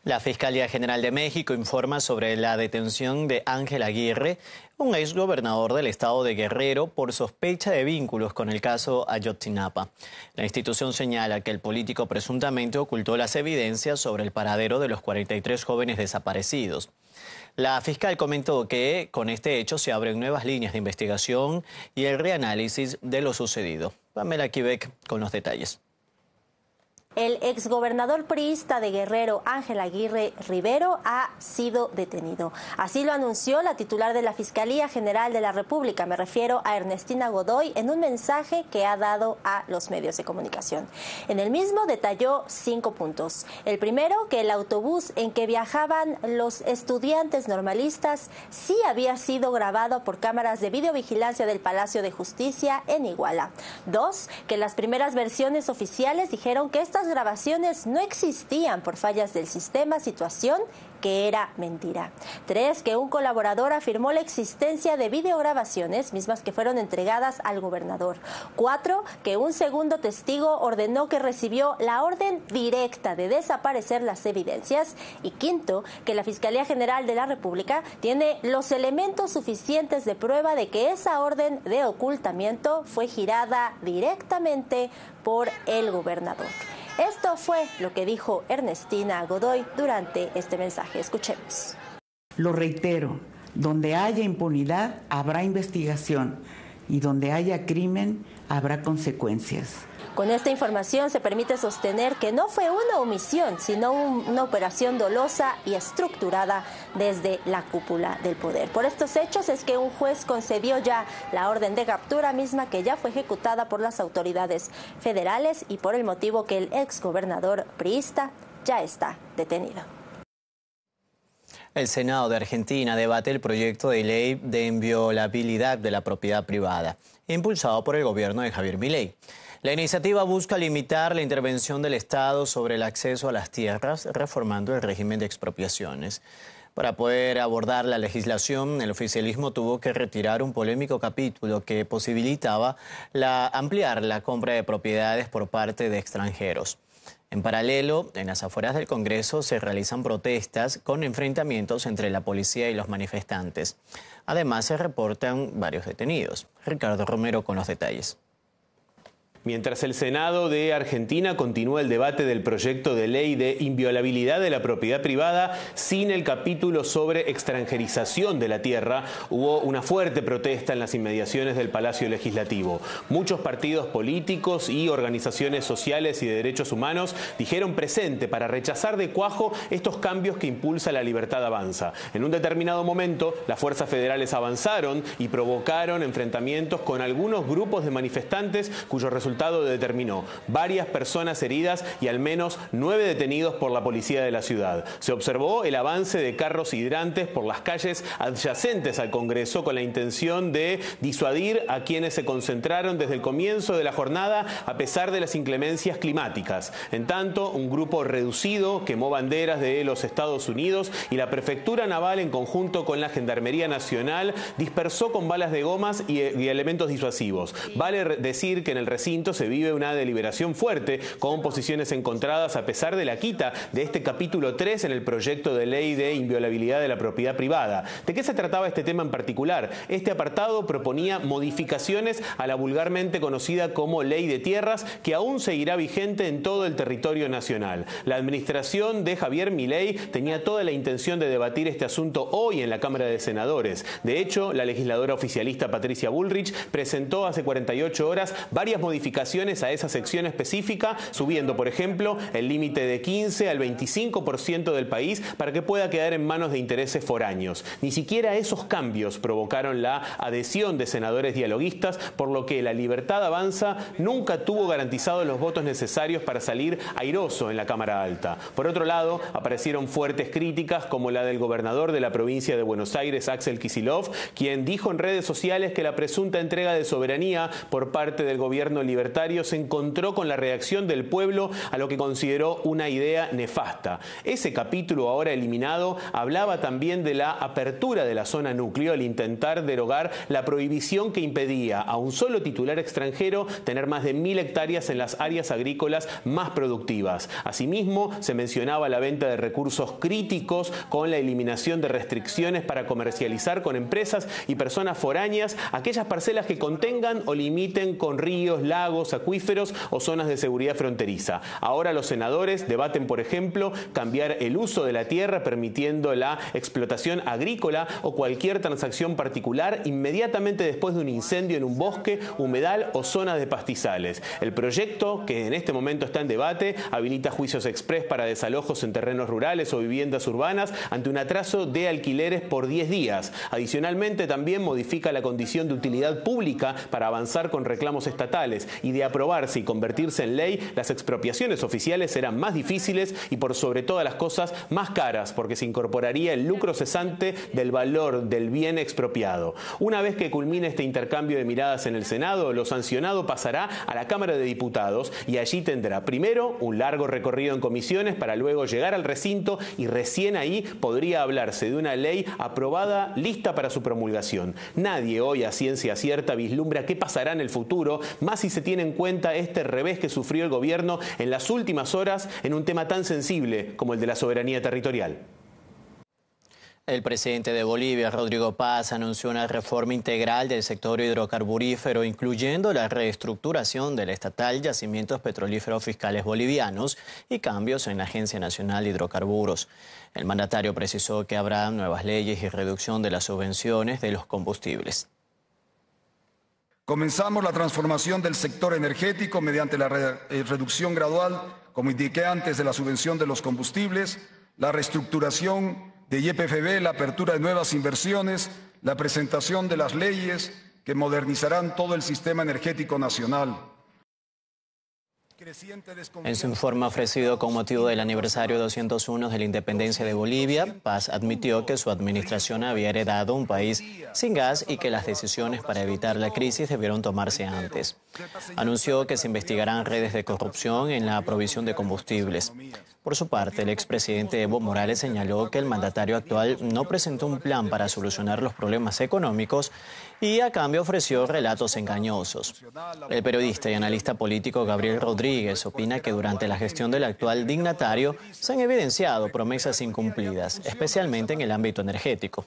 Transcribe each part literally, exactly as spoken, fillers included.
La Fiscalía General de México informa sobre la detención de Ángel Aguirre, un exgobernador del estado de Guerrero, por sospecha de vínculos con el caso Ayotzinapa. La institución señala que el político presuntamente ocultó las evidencias sobre el paradero de los cuarenta y tres jóvenes desaparecidos. La fiscal comentó que con este hecho se abren nuevas líneas de investigación y el reanálisis de lo sucedido. Pamela Quebec con los detalles. El exgobernador priista de Guerrero, Ángel Aguirre Rivero, ha sido detenido. Así lo anunció la titular de la Fiscalía General de la República, me refiero a Ernestina Godoy, en un mensaje que ha dado a los medios de comunicación. En el mismo detalló cinco puntos. El primero, que el autobús en que viajaban los estudiantes normalistas sí había sido grabado por cámaras de videovigilancia del Palacio de Justicia en Iguala. Dos, que las primeras versiones oficiales dijeron que estas grabaciones no existían por fallas del sistema, situación que era mentira. Tres, que un colaborador afirmó la existencia de videograbaciones, mismas que fueron entregadas al gobernador. Cuatro, que un segundo testigo ordenó que recibió la orden directa de desaparecer las evidencias. Y quinto, que la Fiscalía General de la República tiene los elementos suficientes de prueba de que esa orden de ocultamiento fue girada directamente por el gobernador. Esto fue lo que dijo Ernestina Godoy durante este mensaje. Escuchemos. Lo reitero, donde haya impunidad habrá investigación y donde haya crimen habrá consecuencias. Con esta información se permite sostener que no fue una omisión, sino un, una operación dolosa y estructurada desde la cúpula del poder. Por estos hechos es que un juez concedió ya la orden de captura misma que ya fue ejecutada por las autoridades federales y por el motivo que el exgobernador priista ya está detenido. El Senado de Argentina debate el proyecto de ley de inviolabilidad de la propiedad privada, impulsado por el gobierno de Javier Milei. La iniciativa busca limitar la intervención del Estado sobre el acceso a las tierras, reformando el régimen de expropiaciones. Para poder abordar la legislación, el oficialismo tuvo que retirar un polémico capítulo que posibilitaba la, ampliar la compra de propiedades por parte de extranjeros. En paralelo, en las afueras del Congreso se realizan protestas con enfrentamientos entre la policía y los manifestantes. Además, se reportan varios detenidos. Ricardo Romero con los detalles. Mientras el Senado de Argentina continúa el debate del proyecto de ley de inviolabilidad de la propiedad privada sin el capítulo sobre extranjerización de la tierra, hubo una fuerte protesta en las inmediaciones del Palacio Legislativo. Muchos partidos políticos y organizaciones sociales y de derechos humanos dijeron presente para rechazar de cuajo estos cambios que impulsa La Libertad Avanza. En un determinado momento, las fuerzas federales avanzaron y provocaron enfrentamientos con algunos grupos de manifestantes cuyos resultados determinó varias personas heridas y al menos nueve detenidos por la policía de la ciudad. Se observó el avance de carros hidrantes por las calles adyacentes al Congreso con la intención de disuadir a quienes se concentraron desde el comienzo de la jornada a pesar de las inclemencias climáticas. En tanto, un grupo reducido quemó banderas de los Estados Unidos y la Prefectura Naval en conjunto con la Gendarmería Nacional dispersó con balas de gomas y, y elementos disuasivos. Vale decir que en el recinto se vive una deliberación fuerte con posiciones encontradas a pesar de la quita de este capítulo tres en el proyecto de ley de inviolabilidad de la propiedad privada. ¿De qué se trataba este tema en particular? Este apartado proponía modificaciones a la vulgarmente conocida como Ley de Tierras, que aún seguirá vigente en todo el territorio nacional. La administración de Javier Milei tenía toda la intención de debatir este asunto hoy en la Cámara de Senadores. De hecho, la legisladora oficialista Patricia Bullrich presentó hace cuarenta y ocho horas varias modificaciones a esa sección específica, subiendo, por ejemplo, el límite de quince al veinticinco por ciento del país para que pueda quedar en manos de intereses foráneos. Ni siquiera esos cambios provocaron la adhesión de senadores dialoguistas, por lo que La Libertad Avanza nunca tuvo garantizados los votos necesarios para salir airoso en la Cámara Alta. Por otro lado, aparecieron fuertes críticas como la del gobernador de la provincia de Buenos Aires, Axel Kicillof, quien dijo en redes sociales que la presunta entrega de soberanía por parte del gobierno liberal libertario se encontró con la reacción del pueblo a lo que consideró una idea nefasta. Ese capítulo, ahora eliminado, hablaba también de la apertura de la zona núcleo al intentar derogar la prohibición que impedía a un solo titular extranjero tener más de mil hectáreas en las áreas agrícolas más productivas. Asimismo, se mencionaba la venta de recursos críticos con la eliminación de restricciones para comercializar con empresas y personas foráneas aquellas parcelas que contengan o limiten con ríos, lagos, acuíferos o zonas de seguridad fronteriza. Ahora los senadores debaten, por ejemplo, cambiar el uso de la tierra permitiendo la explotación agrícola o cualquier transacción particular inmediatamente después de un incendio en un bosque, humedal o zona de pastizales. El proyecto, que en este momento está en debate, habilita juicios exprés para desalojos en terrenos rurales o viviendas urbanas ante un atraso de alquileres por diez días. Adicionalmente, también modifica la condición de utilidad pública para avanzar con reclamos estatales, y de aprobarse y convertirse en ley, las expropiaciones oficiales serán más difíciles y, por sobre todas las cosas, más caras, porque se incorporaría el lucro cesante del valor del bien expropiado. Una vez que culmine este intercambio de miradas en el Senado, lo sancionado pasará a la Cámara de Diputados y allí tendrá primero un largo recorrido en comisiones para luego llegar al recinto, y recién ahí podría hablarse de una ley aprobada lista para su promulgación. Nadie hoy a ciencia cierta vislumbra qué pasará en el futuro, más si se tiene en cuenta este revés que sufrió el gobierno en las últimas horas en un tema tan sensible como el de la soberanía territorial. El presidente de Bolivia, Rodrigo Paz, anunció una reforma integral del sector hidrocarburífero, incluyendo la reestructuración del estatal Yacimientos Petrolíferos Fiscales Bolivianos y cambios en la Agencia Nacional de Hidrocarburos. El mandatario precisó que habrá nuevas leyes y reducción de las subvenciones de los combustibles. Comenzamos la transformación del sector energético mediante la re- eh, reducción gradual, como indiqué antes, de la subvención de los combustibles, la reestructuración de Y P F B, la apertura de nuevas inversiones, la presentación de las leyes que modernizarán todo el sistema energético nacional. En su informe ofrecido con motivo del aniversario doscientos uno de la independencia de Bolivia, Paz admitió que su administración había heredado un país sin gas y que las decisiones para evitar la crisis debieron tomarse antes. Anunció que se investigarán redes de corrupción en la provisión de combustibles. Por su parte, el expresidente Evo Morales señaló que el mandatario actual no presentó un plan para solucionar los problemas económicos y a cambio ofreció relatos engañosos. El periodista y analista político Gabriel Rodríguez opina que durante la gestión del actual dignatario se han evidenciado promesas incumplidas, especialmente en el ámbito energético.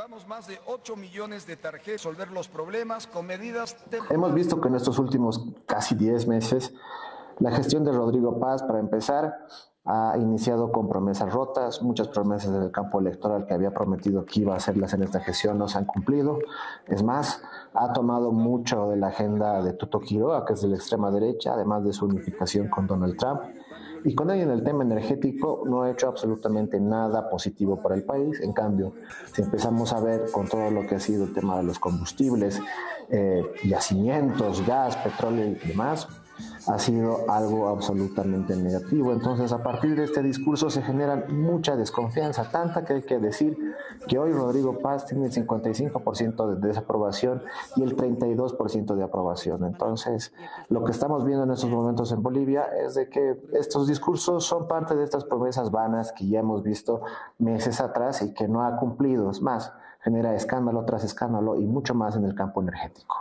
Hemos visto que en estos últimos casi diez meses la gestión de Rodrigo Paz, para empezar, ha iniciado con promesas rotas. Muchas promesas del campo electoral que había prometido que iba a hacerlas en esta gestión no se han cumplido. Es más, ha tomado mucho de la agenda de Tuto Quiroga, que es de la extrema derecha, además de su unificación con Donald Trump. Y con ello en el tema energético no ha hecho absolutamente nada positivo para el país. En cambio, si empezamos a ver con todo lo que ha sido el tema de los combustibles, eh, yacimientos, gas, petróleo y demás, ha sido algo absolutamente negativo. Entonces, a partir de este discurso se genera mucha desconfianza, tanta que hay que decir que hoy Rodrigo Paz tiene el cincuenta y cinco por ciento de desaprobación y el treinta y dos por ciento de aprobación. Entonces, lo que estamos viendo en estos momentos en Bolivia es de que estos discursos son parte de estas promesas vanas que ya hemos visto meses atrás y que no ha cumplido. Es más, genera escándalo tras escándalo y mucho más en el campo energético.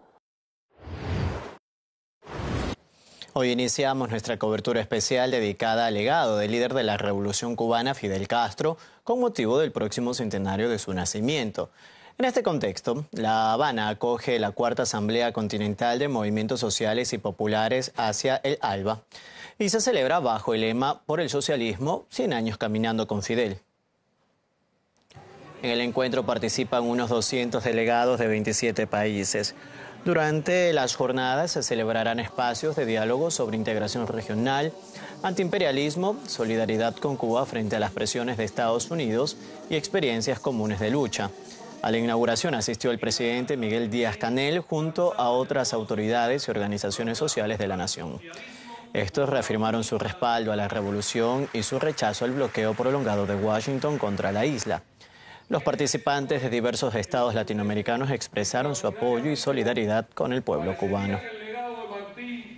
Hoy iniciamos nuestra cobertura especial dedicada al legado del líder de la Revolución Cubana, Fidel Castro, con motivo del próximo centenario de su nacimiento. En este contexto, La Habana acoge la cuarta Asamblea Continental de Movimientos Sociales y Populares hacia el ALBA y se celebra bajo el lema Por el Socialismo, cien años caminando con Fidel. En el encuentro participan unos doscientos delegados de veintisiete países. Durante las jornadas se celebrarán espacios de diálogo sobre integración regional, antiimperialismo, solidaridad con Cuba frente a las presiones de Estados Unidos y experiencias comunes de lucha. A la inauguración asistió el presidente Miguel Díaz-Canel junto a otras autoridades y organizaciones sociales de la nación. Estos reafirmaron su respaldo a la revolución y su rechazo al bloqueo prolongado de Washington contra la isla. Los participantes de diversos estados latinoamericanos expresaron su apoyo y solidaridad con el pueblo cubano.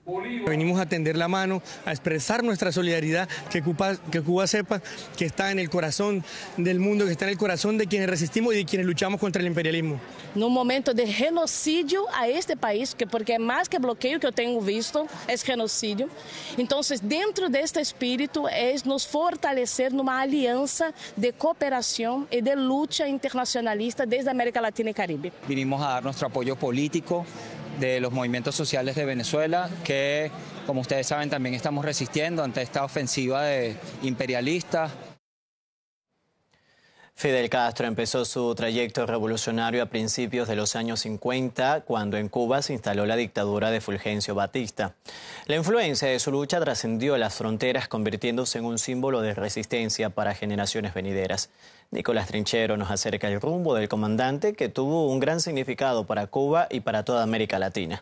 Venimos a tender la mano, a expresar nuestra solidaridad, que Cuba, que Cuba sepa que está en el corazón del mundo, que está en el corazón de quienes resistimos y de quienes luchamos contra el imperialismo. No momento de genocídio a este país, que porque é mais que bloqueio que eu tenho visto, é genocídio. Então, dentro deste espírito, é nos fortalecer numa aliança de cooperação e de luta internacionalista desde a América Latina e Caribe. Vinimos a dar nuestro apoyo político de los movimientos sociales de Venezuela, que, como ustedes saben, también estamos resistiendo ante esta ofensiva de imperialistas. Fidel Castro empezó su trayecto revolucionario a principios de los años cincuenta, cuando en Cuba se instaló la dictadura de Fulgencio Batista. La influencia de su lucha trascendió las fronteras, convirtiéndose en un símbolo de resistencia para generaciones venideras. Nicolás Trinchero nos acerca el rumbo del comandante, que tuvo un gran significado para Cuba y para toda América Latina.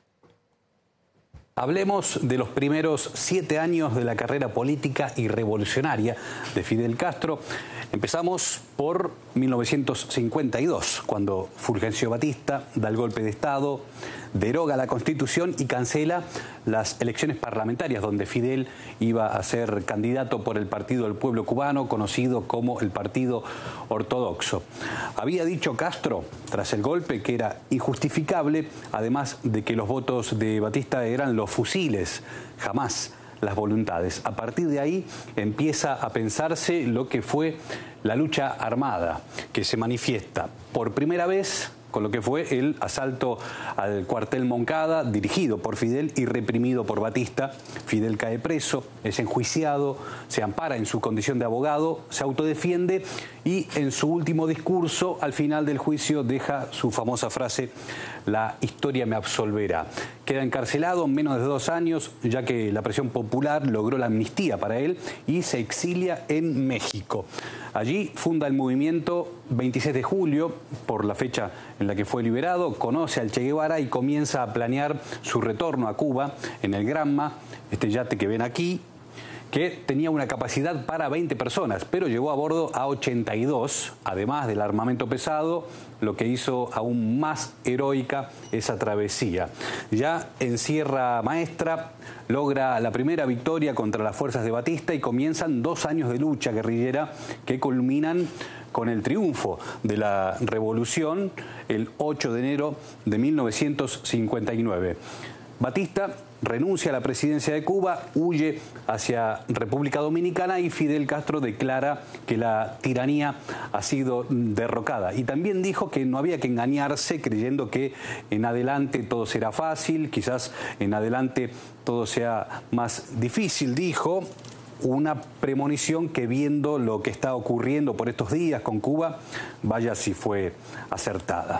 Hablemos de los primeros siete años de la carrera política y revolucionaria de Fidel Castro. Empezamos por mil novecientos cincuenta y dos, cuando Fulgencio Batista da el golpe de Estado, deroga la Constitución y cancela las elecciones parlamentarias, donde Fidel iba a ser candidato por el Partido del Pueblo Cubano, conocido como el Partido Ortodoxo. Había dicho Castro, tras el golpe, que era injustificable, además de que los votos de Batista eran los fusiles, jamás las voluntades. A partir de ahí empieza a pensarse lo que fue la lucha armada, que se manifiesta por primera vez con lo que fue el asalto al cuartel Moncada, dirigido por Fidel y reprimido por Batista. Fidel cae preso, es enjuiciado, se ampara en su condición de abogado, se autodefiende y en su último discurso, al final del juicio, deja su famosa frase: la historia me absolverá. Queda encarcelado en menos de dos años, ya que la presión popular logró la amnistía para él, y se exilia en México. Allí funda el movimiento veintiséis de julio, por la fecha en la que fue liberado, conoce al Che Guevara y comienza a planear su retorno a Cuba en el Granma, este yate que ven aquí, que tenía una capacidad para veinte personas, pero llevó a bordo a ochenta y dos, además del armamento pesado, lo que hizo aún más heroica esa travesía. Ya en Sierra Maestra logra la primera victoria contra las fuerzas de Batista y comienzan dos años de lucha guerrillera que culminan con el triunfo de la revolución el ocho de enero de mil novecientos cincuenta y nueve. Batista renuncia a la presidencia de Cuba, huye hacia República Dominicana y Fidel Castro declara que la tiranía ha sido derrocada. Y también dijo que no había que engañarse creyendo que en adelante todo será fácil, quizás en adelante todo sea más difícil, dijo. Una premonición que, viendo lo que está ocurriendo por estos días con Cuba, vaya si fue acertada.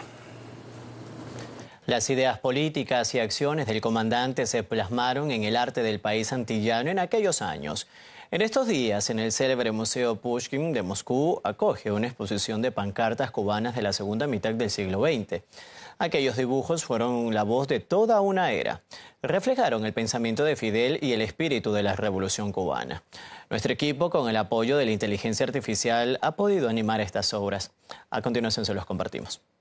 Las ideas políticas y acciones del comandante se plasmaron en el arte del país antillano en aquellos años. En estos días, en el célebre Museo Pushkin de Moscú, acoge una exposición de pancartas cubanas de la segunda mitad del siglo veinte. Aquellos dibujos fueron la voz de toda una era. Reflejaron el pensamiento de Fidel y el espíritu de la Revolución cubana. Nuestro equipo, con el apoyo de la inteligencia artificial, ha podido animar estas obras. A continuación se los compartimos.